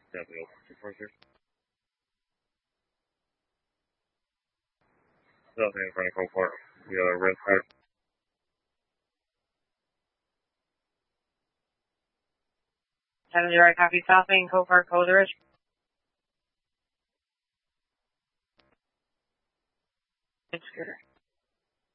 Definitely open to further. Nothing in front of Copart. The other red car. 70 copy, stopping, Copart, Coleridge. Scooter.